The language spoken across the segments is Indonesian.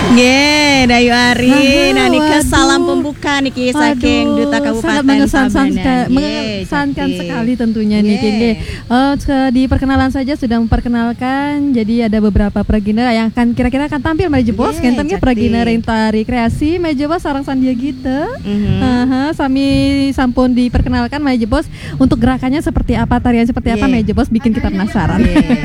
Nggih, Dayu Ari. Nah, niki salam pembuka niki saking Duta Kabupaten mengesankan sekali tentunya niki. Di perkenalan saja sudah memperkenalkan. Jadi ada beberapa pragina yang akan kira-kira akan tampil Meja Bos. Kenten pragina Rentari Kreasi Meja Bos sarang sandia gitu. Sami sampun diperkenalkan Meja Bos untuk gerakannya seperti apa, tarian seperti apa Meja Bos bikin kita penasaran.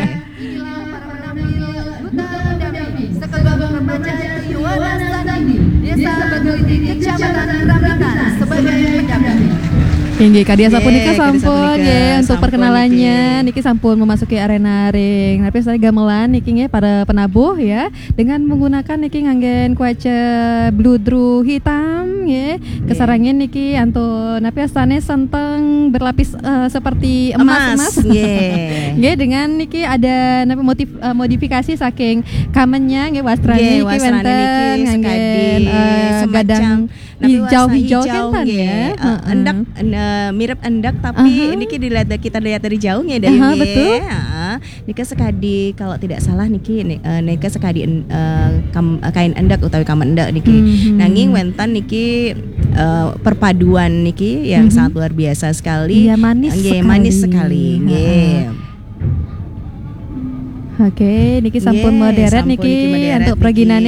Hingga Kadia Sapunika sampun ya untuk perkenalannya niki sampun memasuki arena ring. Tapi saya gamelan niki ya para penabuh ya dengan menggunakan niki nganggen kuace bludru hitam ya. Kesarangin niki antun napi astane senteng berlapis seperti emas. Nggih dengan niki ada napi modifikasi saking kamennya nggih wastranya niki wonten nganggen gadang hijau-hijau kan ya. Endak mirip endak tapi ini kita lihat dari jauh ya dari betul. Nika sekadi kalau tidak salah niki nika sekadi kain endak utawi kamen endak niki. Nanging wonten niki perpaduan niki yang sangat luar biasa sekali. Iya, manis sekali. Oke, niki sampun modern niki untuk praginane.